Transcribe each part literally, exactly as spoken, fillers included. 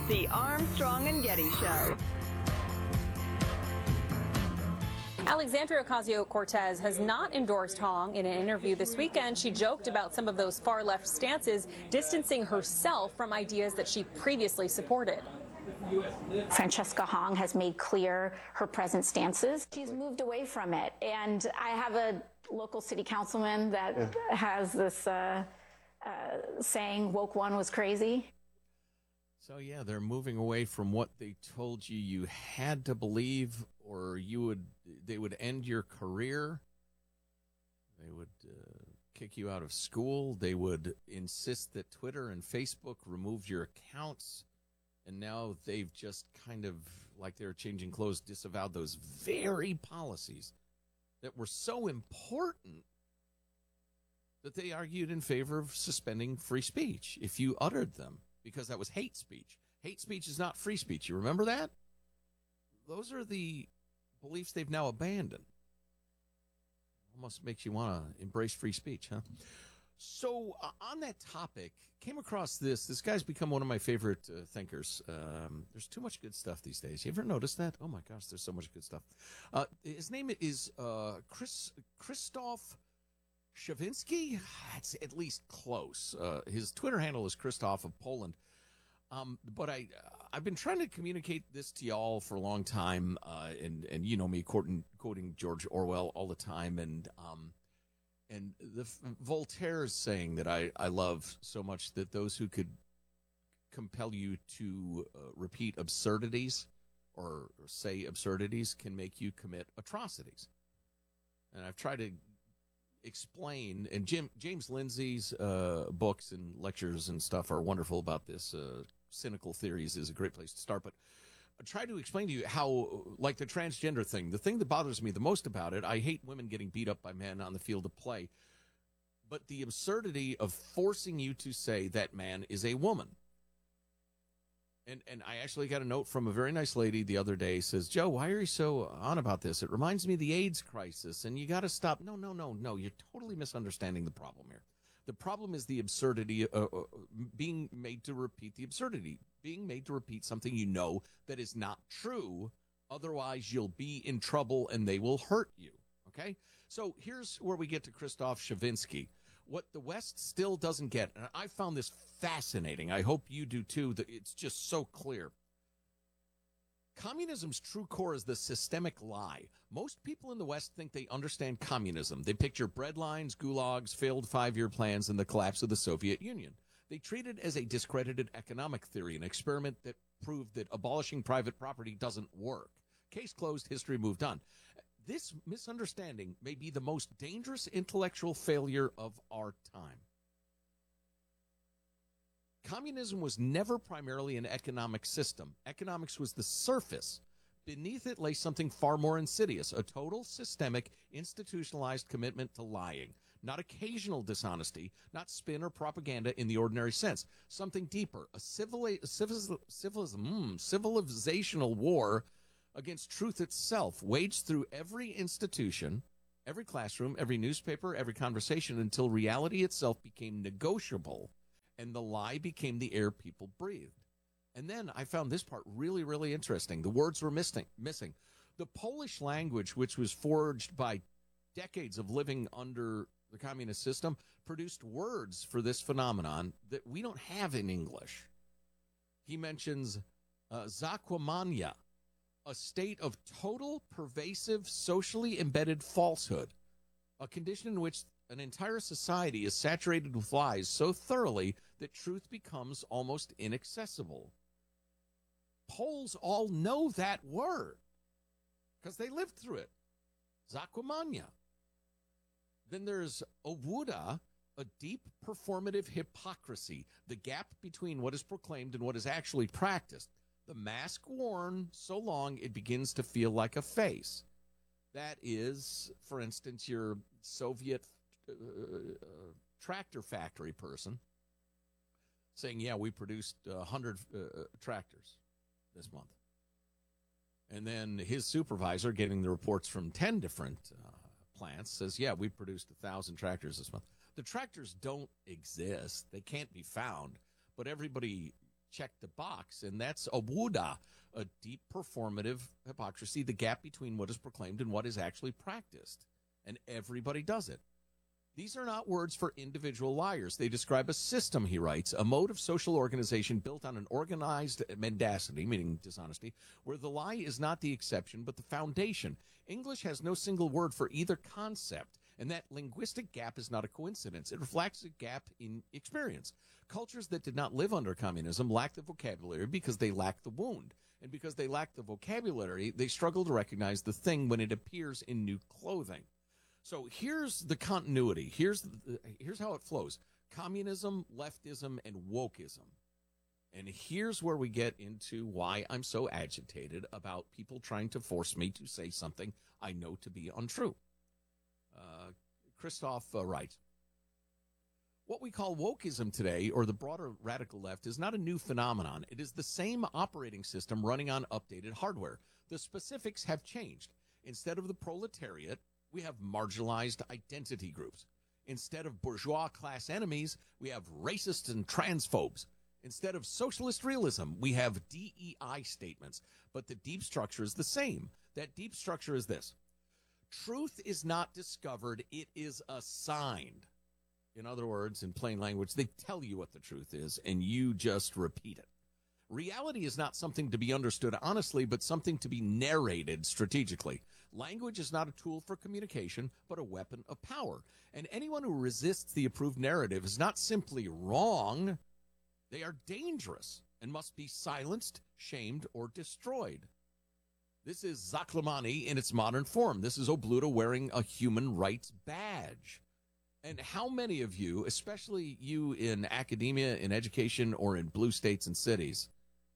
The Armstrong and Getty Show. Alexandria Ocasio-Cortez has not endorsed Hong. In an interview this weekend, she joked about some of those far-left stances, distancing herself from ideas that she previously supported. Francesca Hong has made clear her present stances. She's moved away from it. And I have a local city councilman that yeah. has this uh, uh, saying, woke one was crazy. So, yeah, they're moving away from what they told you you had to believe, or you would they would end your career. They would uh, kick you out of school. They would insist that Twitter and Facebook remove your accounts. And now they've just kind of, like they're changing clothes, disavowed those very policies that were so important that they argued in favor of suspending free speech if you uttered them, because that was hate speech. Hate speech is not free speech. You remember that? Those are the beliefs they've now abandoned. Almost makes you want to embrace free speech, huh? So uh, on that topic, came across this. This guy's become one of my favorite uh, thinkers. Um, there's too much good stuff these days. You ever noticed that? Oh, my gosh, there's so much good stuff. Uh, his name is uh, Chris Krzysztof Shavinsky. It's at least close. Uh, his Twitter handle is Krzysztof of Poland. Um, but I, uh, I've been trying to communicate this to y'all for a long time, uh, and, and you know me quoting, quoting George Orwell all the time, and um, and the Voltaire's saying that I, I love so much, that those who could compel you to uh, repeat absurdities or, or say absurdities can make you commit atrocities. And I've tried to explain, and Jim James Lindsay's uh, books and lectures and stuff are wonderful about this. Uh, Cynical Theories is a great place to start, but I try to explain to you how, like the transgender thing, the thing that bothers me the most about it, I hate women getting beat up by men on the field of play, but the absurdity of forcing you to say that man is a woman. And and I actually got a note from a very nice lady the other day, says, Joe, why are you so on about this? It reminds me of the AIDS crisis, and you got to stop. No, no, no, no, you're totally misunderstanding the problem here. The problem is the absurdity, uh, uh, being made to repeat the absurdity, being made to repeat something you know that is not true. Otherwise, you'll be in trouble and they will hurt you. Okay? So here's where we get to Krzysztof Shavinsky. What the West still doesn't get, and I found this fascinating. I hope you do too. That it's just so clear. Communism's true core is the systemic lie. Most people in the West think they understand communism. They picture bread lines, gulags, failed five-year plans, and the collapse of the Soviet Union. They treat it as a discredited economic theory, an experiment that proved that abolishing private property doesn't work. Case closed, history moved on. This misunderstanding may be the most dangerous intellectual failure of our time. Communism was never primarily an economic system. Economics was the surface. Beneath it lay something far more insidious, a total, systemic, institutionalized commitment to lying. Not occasional dishonesty, not spin or propaganda in the ordinary sense. Something deeper, a, civili- a civil- civil- mm, civilizational war against truth itself, waged through every institution, every classroom, every newspaper, every conversation, until reality itself became negotiable and the lie became the air people breathed. And then I found this part really, really interesting. The words were missing. missing. The Polish language, which was forged by decades of living under the communist system, produced words for this phenomenon that we don't have in English. He mentions uh, zakłamania, a state of total, pervasive, socially embedded falsehood, a condition in which an entire society is saturated with lies so thoroughly that truth becomes almost inaccessible. Poles all know that word because they lived through it. Zakłamania. Then there's obłuda, a deep performative hypocrisy, the gap between what is proclaimed and what is actually practiced. The mask worn so long it begins to feel like a face. That is, for instance, your Soviet uh, uh, tractor factory person saying, yeah, we produced uh, one hundred uh, tractors this month. And then his supervisor, getting the reports from ten different uh, plants, says, yeah, we produced one thousand tractors this month. The tractors don't exist. They can't be found. But everybody checked the box, and that's obuda, a deep performative hypocrisy, the gap between what is proclaimed and what is actually practiced. And everybody does it. These are not words for individual liars. They describe a system, he writes, a mode of social organization built on an organized mendacity, meaning dishonesty, where the lie is not the exception but the foundation. English has no single word for either concept, and that linguistic gap is not a coincidence. It reflects a gap in experience. Cultures that did not live under communism lack the vocabulary because they lack the wound. And because they lack the vocabulary, they struggle to recognize the thing when it appears in new clothing. So here's the continuity. Here's the, here's how it flows. Communism, leftism, and wokeism. And here's where we get into why I'm so agitated about people trying to force me to say something I know to be untrue. Uh, Christoph uh, writes, what we call wokeism today, or the broader radical left, is not a new phenomenon. It is the same operating system running on updated hardware. The specifics have changed. Instead of the proletariat, we have marginalized identity groups. Instead of bourgeois class enemies, we have racists and transphobes. Instead of socialist realism, we have D E I statements. But the deep structure is the same. That deep structure is this. Truth is not discovered, it is assigned. In other words, in plain language, they tell you what the truth is, and you just repeat it. Reality is not something to be understood honestly, but something to be narrated strategically. Language is not a tool for communication, but a weapon of power. And anyone who resists the approved narrative is not simply wrong, they are dangerous and must be silenced, shamed, or destroyed. This is Zaklamani in its modern form. This is Obluda wearing a human rights badge. And how many of you, especially you in academia, in education, or in blue states and cities,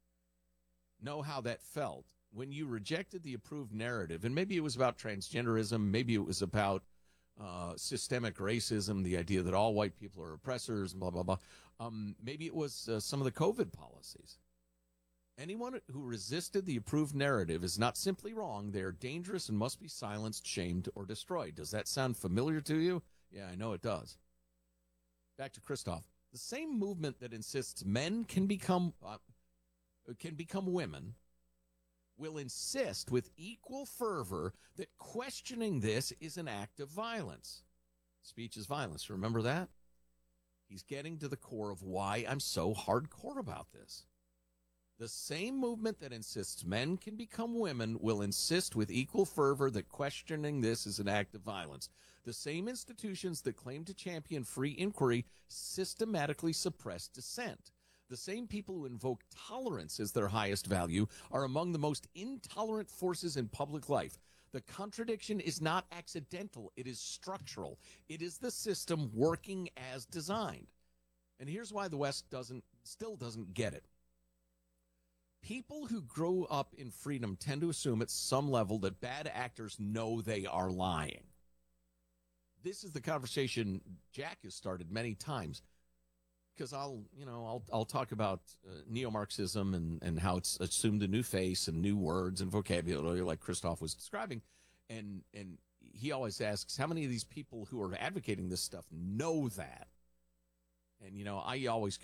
know how that felt when you rejected the approved narrative? And maybe it was about transgenderism, maybe it was about uh, systemic racism, the idea that all white people are oppressors, blah, blah, blah. Um, maybe it was uh, some of the COVID policies. Anyone who resisted the approved narrative is not simply wrong. They are dangerous and must be silenced, shamed, or destroyed. Does that sound familiar to you? Yeah, I know it does. Back to Christoph. The same movement that insists men can become uh, can become women will insist with equal fervor that questioning this is an act of violence. Speech is violence. Remember that? He's getting to the core of why I'm so hardcore about this. The same movement that insists men can become women will insist with equal fervor that questioning this is an act of violence. The same institutions that claim to champion free inquiry systematically suppress dissent. The same people who invoke tolerance as their highest value are among the most intolerant forces in public life. The contradiction is not accidental. It is structural. It is the system working as designed. And here's why the West doesn't, still doesn't get it. People who grow up in freedom tend to assume at some level that bad actors know they are lying. This is the conversation Jack has started many times, because I'll, you know, I'll I'll talk about uh, neo-Marxism and, and how it's assumed a new face and new words and vocabulary, like Christoph was describing, and and he always asks, how many of these people who are advocating this stuff know that? And you know, I always